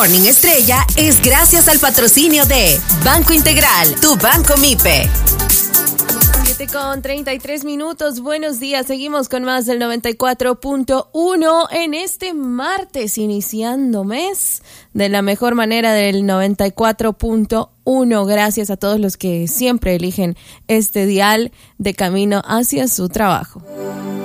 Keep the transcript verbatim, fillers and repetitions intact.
Morning Estrella es gracias al patrocinio de Banco Integral, tu Banco MIPE. siete con treinta y tres minutos, buenos días, seguimos con más del noventa y cuatro punto uno en este martes, iniciando mes de la mejor manera del noventa y cuatro punto uno. Gracias a todos los que siempre eligen este dial de camino hacia su trabajo.